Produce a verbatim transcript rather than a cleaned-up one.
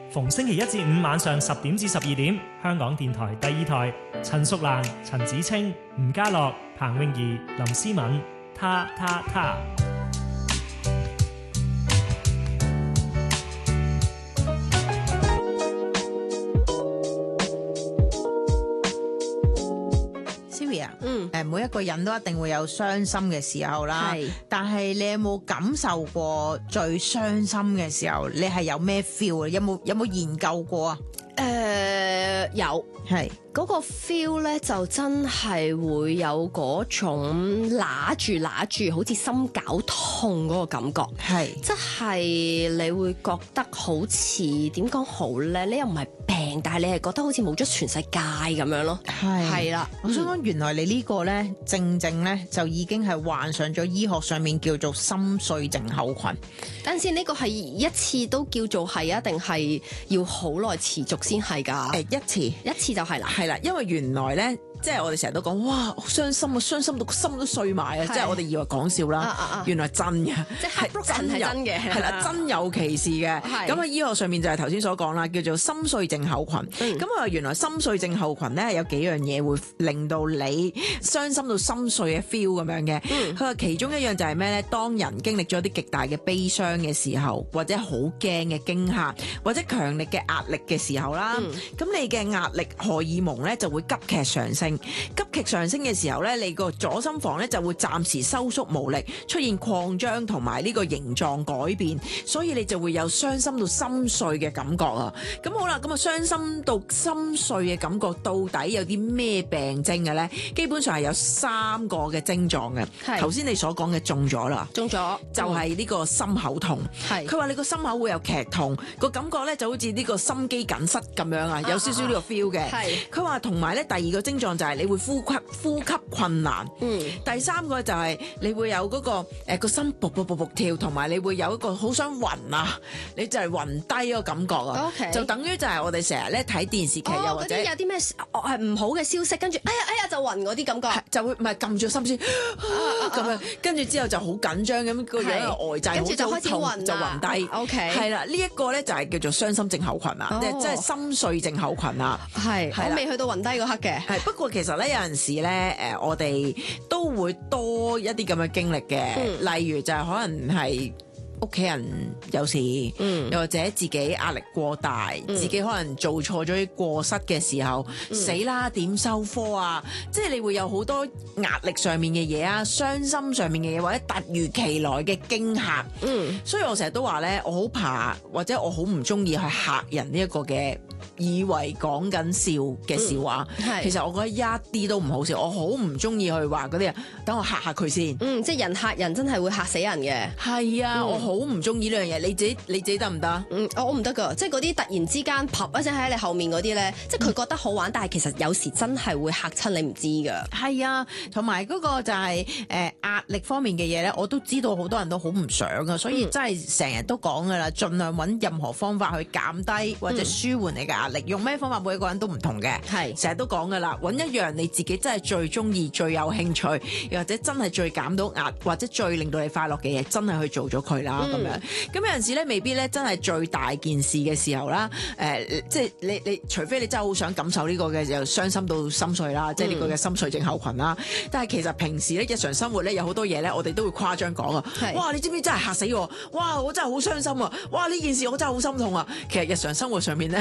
逢星期一至五晚上十點至十二點，香港電台第二台，陳淑蘭、陳子清、吳家樂、彭詠儀、林思敏，他他他。 嗯，誒，每一個人都一定會有傷心嘅時候啦。係，但係你有冇感受過最傷心嘅時候？你係有咩 feel 啊？有冇有冇研究過啊？ 誒、呃，有，係嗰、嗰個 feel 咧，就真係會有嗰種揦住揦住，好似心絞痛嗰個感覺。係，即係你會覺得好似點講好咧？你又唔係病，但係你係覺得好似冇咗全世界咁樣咯。係係啦， 我想講，原來你呢個咧，正正咧就已經係患上咗醫學上面叫做心碎症候群。 等陣先，呢個係一次都叫做係啊，定係要好耐持續先係㗎？ 誒，一次一次就係啦， 係啦，因為原來咧。即係我哋成日都講，哇，好傷心啊，傷心到個心都碎埋啊！即係我哋以為講笑啦，啊啊啊原來真嘅， 即係真係真嘅， 係啦，真有其事嘅。咁喺醫學上面就係頭先所講啦，叫做心碎症候群。咁啊、嗯，原來心碎症候群咧有幾樣嘢會令到你傷心到心碎嘅 feel 咁樣嘅。佢話、嗯、其中一樣就係咩咧？當人經歷咗啲極大嘅悲傷嘅時候，或者好驚嘅驚嚇，或者強力嘅壓力嘅時候啦，咁、嗯、你嘅壓力荷爾蒙咧就會急劇上升。急劇上升嘅時候咧，你個左心房咧就會暫時收縮無力，出現擴張同埋呢個形狀改變，所以你就會有傷心到心碎嘅感覺啊！咁好啦，咁啊傷心到心碎嘅感覺到底有啲咩病徵嘅咧？基本上係有三個嘅症狀嘅。頭先你所講嘅中咗啦，中咗就係呢個心口痛。係佢話你個心口會有劇痛，個感覺咧就好似呢個心肌梗塞咁樣啊，有少少呢個 feel 嘅。係佢話同埋咧第二個症狀就係你會呼吸呼吸困難，嗯，第三個就係你會有嗰個誒個心卜卜卜卜跳，同埋你會有一個好想暈啊，你就係暈低個感覺啊，okay. 就等於就係我哋成日咧睇電視劇又或者有啲咩係唔好嘅消息，跟住哎呀哎呀就暈嗰啲感覺， 就會唔係撳住心先咁樣，跟住之後就好緊張咁個樣又呆滯， 跟住就開始暈就暈低，OK，係啦，呢一個咧就係叫做傷心症候群啊，即係即係心碎症候群啊，係我未去到暈低嗰刻嘅， 係不過其實咧有陣時咧誒我哋都會多一啲咁嘅經歷嘅，嗯、例如就係可能係屋企人有事，嗯、又或者自己壓力過大，嗯、自己可能做錯咗啲過失嘅時候，嗯、死啦點收科啊！即係你會有好多壓力上面嘅嘢啊，傷心上面嘅嘢，或者突如其來嘅驚嚇。嗯，所以我成日都話咧，我好怕或者我好唔中意去嚇人呢一個嘅。以為講緊笑嘅笑話，嗯、其實我覺得一啲都唔好笑，我好唔中意去話嗰啲人，等我嚇嚇佢先。 嗯，即係人嚇人真係會嚇死人嘅。 係啊，嗯、我好唔中意呢樣嘢，你自己你自己得唔得？ 嗯，我唔得噶，即係嗰啲突然之間啪一聲喺你後面嗰啲咧，即係佢覺得好玩，嗯、但係其實有時真係會嚇親你唔知噶。係啊，同埋嗰個就係誒壓力方面嘅嘢咧，我都知道好多人都好唔想噶，所以真係成日都講噶啦，盡量揾任何方法去減低或者舒緩你嘅壓力。嗯、用咩方法，每一個人都唔同嘅，係成日都講噶啦，揾一樣你自己真係最中意、最有興趣，又或者真係最減到壓，或者最令到你快樂嘅嘢，真係去做咗佢啦。咁、嗯、樣，咁有陣時咧，未必咧真係最大件事嘅時候啦。誒、呃，即係你你，除非你真係好想感受呢個嘅，就傷心到心碎啦，即係呢個嘅心碎症候群啦。嗯、但係其實平時咧，日常生活咧，有好多嘢咧，我哋都會誇張講啊。哇，你知唔知真係嚇死我？哇，我真係好傷心啊！哇，呢件事我真係好心痛啊！其實日常生活上面咧。